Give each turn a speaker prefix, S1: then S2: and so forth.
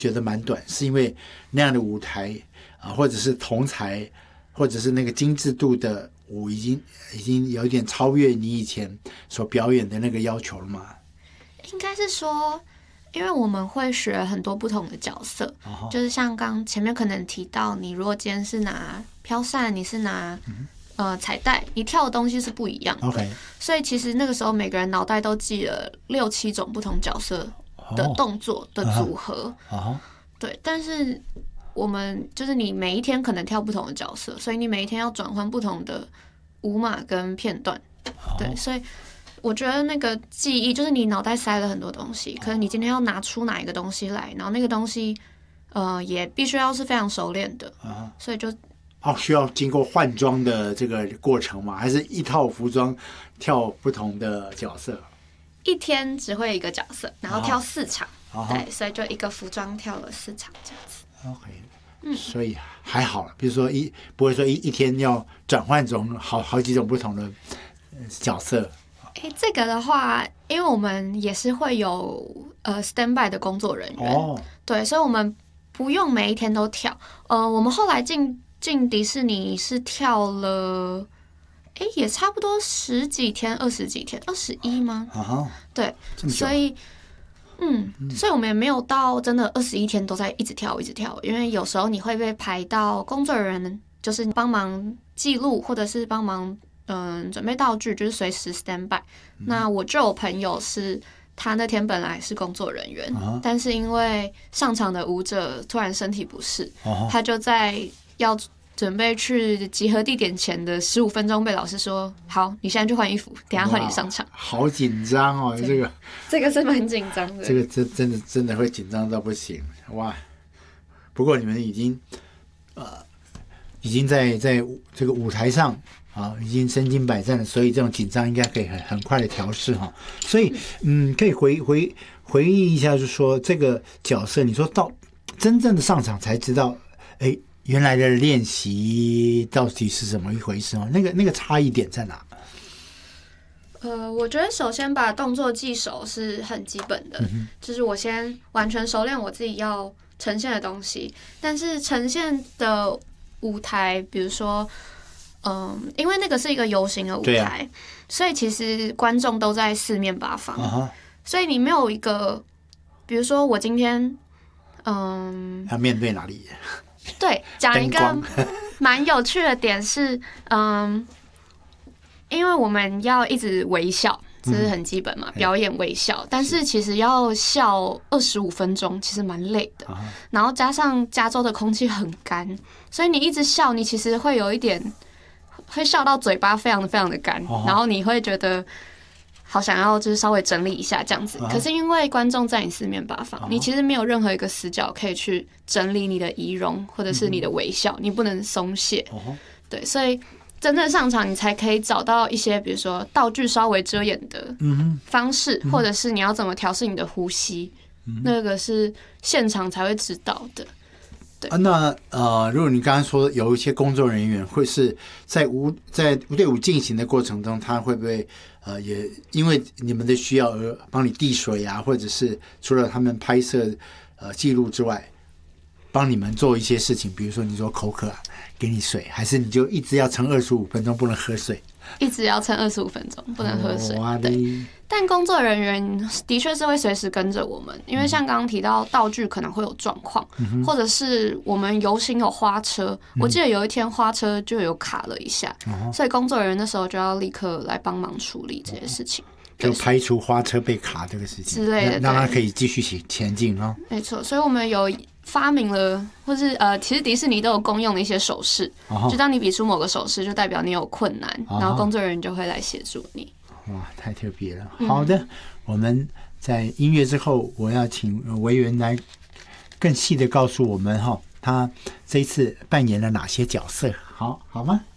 S1: 觉得蛮短，是因为那样的舞台或者是同台，或者是那个精致度的舞已经有点超越你以前所表演的那个要求了吗？
S2: 应该是说，因为我们会学很多不同的角色，就是像刚前面可能提到，你如果今天是拿飘扇，你是拿彩带，你跳的东西是不一样的。
S1: Okay.
S2: 所以其实那个时候每个人脑袋都记了6、7种不同角色的动作的组合。对，但是我们就是你每一天可能跳不同的角色，所以你每一天要转换不同的舞码跟片段。对，所以我觉得那个记忆就是你脑袋塞了很多东西，可能你今天要拿出哪一个东西来，然后那个东西也必须要是非常熟练的，所以就
S1: 需要经过换装的这个过程吗？还是一套服装跳不同的角色？
S2: 一天只会一个角色，然后跳4场，对，所以就一个服装跳了4场这样子。
S1: OK，所以还好了。比如说不会说一天要转换种好几种不同的角色。
S2: 这个的话，因为我们也是会有standby 的工作人员，对，所以我们不用每一天都跳。我们后来进迪士尼是跳了，也差不多10几天、20几天，21吗？对，所以，所以我们也没有到真的21天都在一直跳，因为有时候你会被排到工作人员，就是帮忙记录或者是帮忙准备道具，就是随时 stand by。那我就有朋友是。他那天本来是工作人员，但是因为上场的舞者突然身体不适，他就在要准备去集合地点前的15分钟被老师说：“好，你现在去换衣服，等一下换你上场。”
S1: 好紧张哦，
S2: 这个是蛮紧张的，
S1: 这个真的会紧张到不行哇！不过你们已经在这个舞台上。已经身经百战了，所以这种紧张应该可以很快的调试哈。所以可以回忆一下，就是说这个角色，你说到真正的上场才知道，原来的练习到底是怎么一回事哦？那个差异点在哪？
S2: 我觉得首先把动作记熟是很基本的，就是我先完全熟练我自己要呈现的东西，但是呈现的舞台，比如说。因为那个是一个游行的舞台，所以其实观众都在4面8方，所以你没有一个，比如说我今天，
S1: 要面对哪里？
S2: 对，讲一个蛮有趣的点是，因为我们要一直微笑，这是很基本嘛，表演微笑，但是其实要笑25分钟，其实蛮累的。然后加上加州的空气很干，所以你一直笑，你其实会有一点。会笑到嘴巴非常的干，然后你会觉得好想要就是稍微整理一下这样子。可是因为观众在你4面8方，你其实没有任何一个死角可以去整理你的仪容或者是你的微笑，你不能松懈。对，所以真正上场你才可以找到一些，比如说道具稍微遮掩的方式，或者是你要怎么调试你的呼吸，那个是现场才会知道的。
S1: 那如果你刚刚说有一些工作人员会是在队伍进行的过程中，他会不会也因为你们的需要而帮你递水啊，或者是除了他们拍摄记录之外，帮你们做一些事情，比如说你说口渴给你水，还是你就一直要撑25分钟不能喝水？
S2: 一直要撑25分钟不能喝水。对，但工作人员的确是会随时跟着我们，因为像刚刚提到道具可能会有状况，或者是我们游行有花车，我记得有一天花车就有卡了一下，所以工作人员那时候就要立刻来帮忙处理这些事情，
S1: 就排除花车被卡这个事情
S2: 之类的，
S1: 让它可以继续前进哦。
S2: 没错，所以我们有发明了，或是其实迪士尼都有公用的一些手势，就当你比出某个手势，就代表你有困难，然后工作人员就会来协助你。
S1: 哇，太特别了！好的，我们在音乐之后，我要请维园来更细的告诉我们他这一次扮演了哪些角色，好吗？